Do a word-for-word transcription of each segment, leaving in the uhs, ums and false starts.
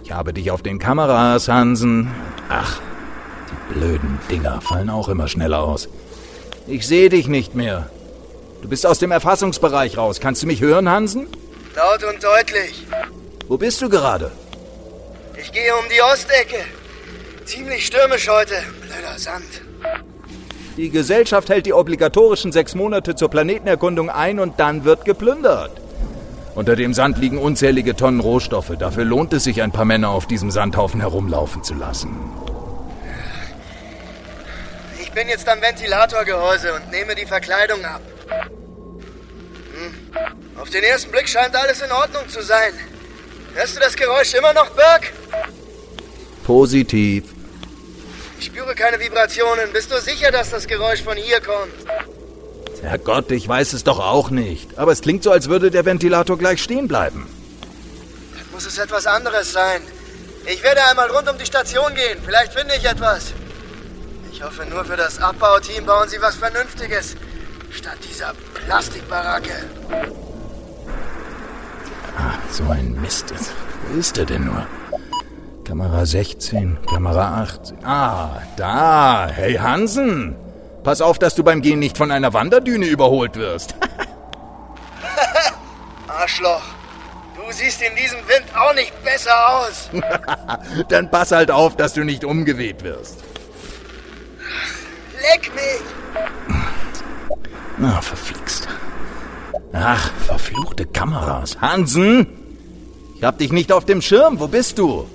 Ich habe dich auf den Kameras, Hansen. Ach, die blöden Dinger fallen auch immer schneller aus. Ich sehe dich nicht mehr. Du bist aus dem Erfassungsbereich raus. Kannst du mich hören, Hansen? Laut und deutlich. Wo bist du gerade? Ich gehe um die Ostecke. Ziemlich stürmisch heute. Blöder Sand. Die Gesellschaft hält die obligatorischen sechs Monate zur Planetenerkundung ein und dann wird geplündert. Unter dem Sand liegen unzählige Tonnen Rohstoffe. Dafür lohnt es sich, ein paar Männer auf diesem Sandhaufen herumlaufen zu lassen. Ich bin jetzt am Ventilatorgehäuse und nehme die Verkleidung ab. Hm. Auf den ersten Blick scheint alles in Ordnung zu sein. Hörst du das Geräusch immer noch, Burke? Positiv. Ich spüre keine Vibrationen. Bist du sicher, dass das Geräusch von hier kommt? Herrgott, ich weiß es doch auch nicht. Aber es klingt so, als würde der Ventilator gleich stehen bleiben. Dann muss es etwas anderes sein. Ich werde einmal rund um die Station gehen. Vielleicht finde ich etwas. Ich hoffe, nur für das Abbauteam bauen sie was Vernünftiges. Statt dieser Plastikbaracke. Ah, so ein Mist. Wo ist er denn nur? Kamera sechzehn, Kamera achtzehn. Ah, da. Hey, Hansen. Pass auf, dass du beim Gehen nicht von einer Wanderdüne überholt wirst. Arschloch. Du siehst in diesem Wind auch nicht besser aus. Dann pass halt auf, dass du nicht umgeweht wirst. Leck mich. Na, verflixt. Ach, verfluchte Kameras. Hansen! Ich hab dich nicht auf dem Schirm. Wo bist du?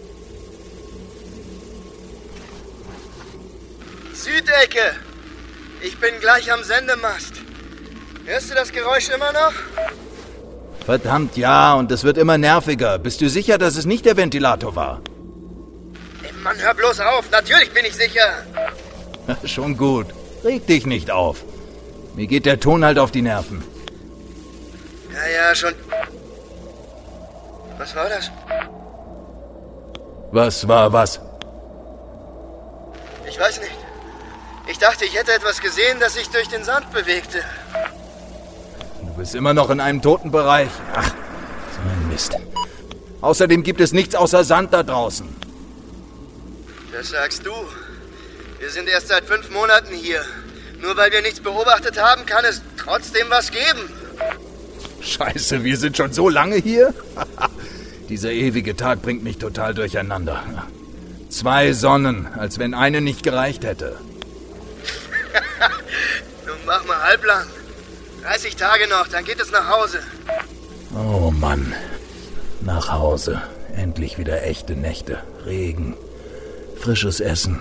Südecke. Ich bin gleich am Sendemast. Hörst du das Geräusch immer noch? Verdammt, ja, und es wird immer nerviger. Bist du sicher, dass es nicht der Ventilator war? Ey, Mann, hör bloß auf. Natürlich bin ich sicher. Schon gut. Reg dich nicht auf. Mir geht der Ton halt auf die Nerven. Ja, ja, schon. Was war das? Was war was? Ich weiß nicht. Ich dachte, ich hätte etwas gesehen, das sich durch den Sand bewegte. Du bist immer noch in einem toten Bereich. Ach, so ein Mist. Außerdem gibt es nichts außer Sand da draußen. Das sagst du. Wir sind erst seit fünf Monaten hier. Nur weil wir nichts beobachtet haben, kann es trotzdem was geben. Scheiße, wir sind schon so lange hier? Dieser ewige Tag bringt mich total durcheinander. Zwei Sonnen, als wenn eine nicht gereicht hätte. Nun mach mal halblang. dreißig Tage noch, dann geht es nach Hause. Oh Mann. Nach Hause. Endlich wieder echte Nächte. Regen. Frisches Essen.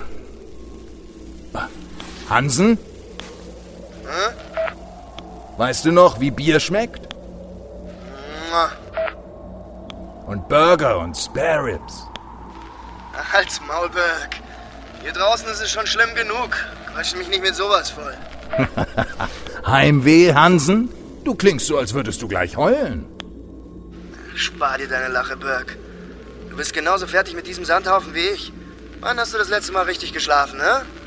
Hansen? Hm? Weißt du noch, wie Bier schmeckt? Mua. Und Burger und Spare Ribs. Halt's Maul, Burke. Hier draußen ist es schon schlimm genug. Quatsch mich nicht mit sowas voll. Heimweh, Hansen? Du klingst so, als würdest du gleich heulen. Spar dir deine Lache, Burke. Du bist genauso fertig mit diesem Sandhaufen wie ich. Wann hast du das letzte Mal richtig geschlafen, ne?